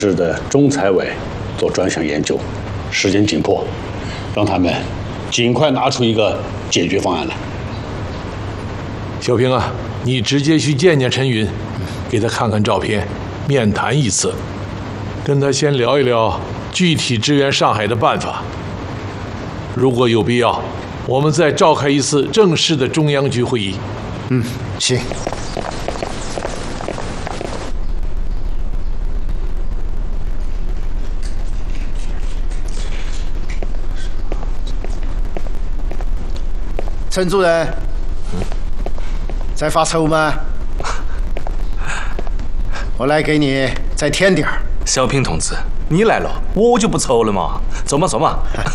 市的中财委做专项研究，时间紧迫，让他们尽快拿出一个解决方案来。 小平啊，你直接去见见陈云，给他看看照片，面谈一次，跟他先聊一聊具体支援上海的办法。如果有必要，我们再召开一次正式的中央局会议。 行。陈主任，在发愁吗？我来给你再添点儿。 小平同志，你来了，我就不愁了嘛。走嘛，走嘛。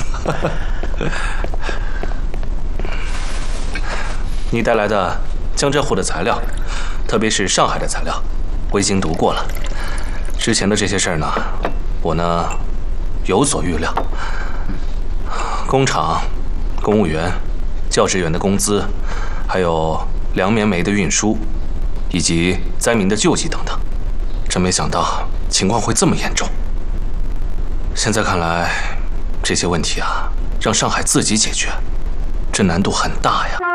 你带来的江浙沪的材料，特别是上海的材料，我已经读过了。之前的这些事儿呢，我呢有所预料。工厂、公务员、教职员的工资，还有粮棉煤的运输，以及灾民的救济等等，真没想到情况会这么严重。现在看来，这些问题啊，让上海自己解决，这难度很大呀。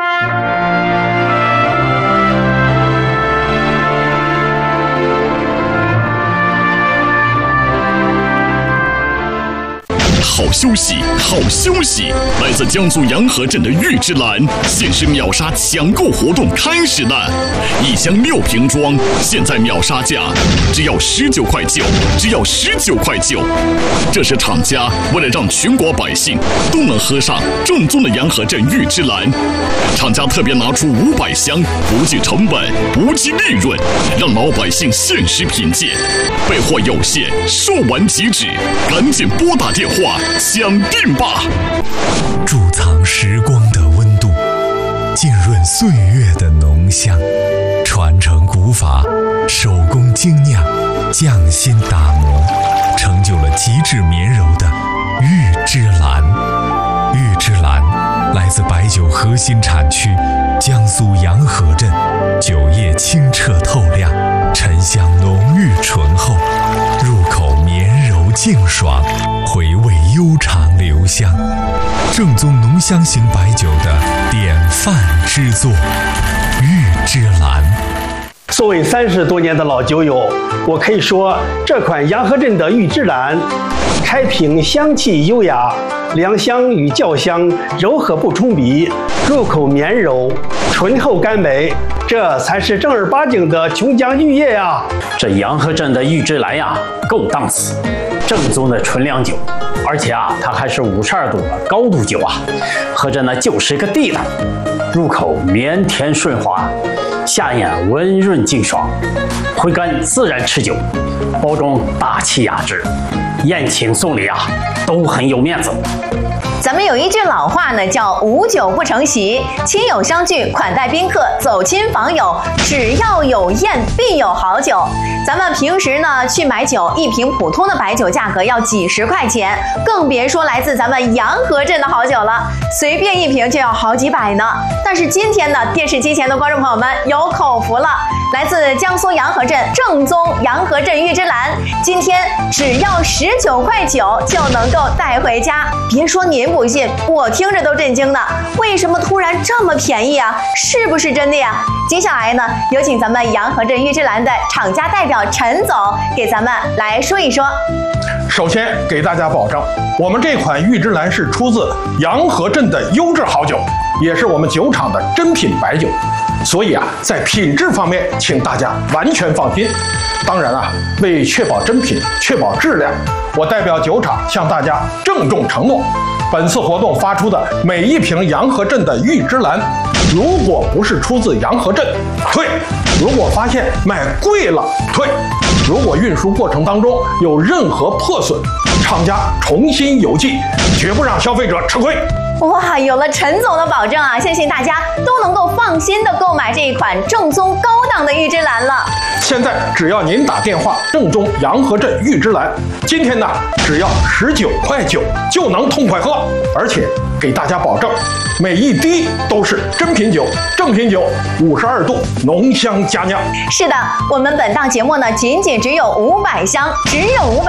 好消息，好消息！来自江苏洋河镇的玉芝兰限时秒杀抢购活动开始了，1箱6瓶装，现在秒杀价只要19.9块，只要19.9块。这是厂家为了让全国百姓都能喝上正宗的洋河镇玉芝兰，厂家特别拿出500箱，不计成本，不计利润，让老百姓限时品鉴。备货有限，售完即止，赶紧拨打电话抢订吧！ 贮藏时光的温度，浸润岁月的浓香，传承古法，手工精酿，匠心打磨，成就了极致绵柔的玉芝兰。玉芝兰来自白酒核心产区江苏洋河镇，酒液清澈透亮，沉香浓郁醇厚，入口绵柔净爽，回味悠长留香，正宗浓香型白酒的典范之作，玉芝兰。 作为30多年的老酒友，我可以说这款洋河镇的玉芝兰，开瓶香气优雅，良香与酵香柔和不冲鼻，入口绵柔，醇厚甘美，这才是正儿八经的琼浆玉液呀！ 这洋河镇的玉芝兰呀，够档次，正宗的纯粮酒，而且啊，它还是52度的高度酒啊，喝着呢就是个地道，入口绵甜顺滑，下咽温润净爽，回甘自然持久，包装大气雅致，宴请送礼啊都很有面子。 咱们有一句老话呢，叫无酒不成席，亲友相聚，款待宾客，走亲访友，只要有宴必有好酒。咱们平时呢去买酒，一瓶普通的白酒价格要几十块钱，更别说来自咱们洋河镇的好酒了，随便一瓶就要好几百呢。但是今天呢，电视机前的观众朋友们有口福了，来自江苏洋河镇正宗洋河镇玉芝兰，今天只要19.9块就能够带回家。别说您不信，我听着都震惊呢。为什么突然这么便宜啊？是不是真的呀？接下来呢，有请咱们洋河镇玉芝兰的厂家代表陈总给咱们来说一说。 首先给大家保证，我们这款玉芝兰是出自洋河镇的优质好酒，也是我们酒厂的珍品白酒，所以啊，在品质方面，请大家完全放心。当然啊，为确保真品、确保质量，我代表酒厂向大家郑重承诺，本次活动发出的每一瓶洋河镇的玉芝兰，如果不是出自洋河镇，退；如果发现卖贵了，退；如果运输过程当中有任何破损，厂家重新邮寄，绝不让消费者吃亏。 哇，有了陈总的保证啊，相信大家都能够放心的购买这一款正宗高档的玉芝兰了。 现在只要您打电话正宗洋河镇玉芝兰，今天呢只要19.9块就能痛快喝，而且给大家保证，每一滴都是真品酒、正品酒，52度浓香佳酿。 是的，我们本档节目呢，仅只有500箱，只有500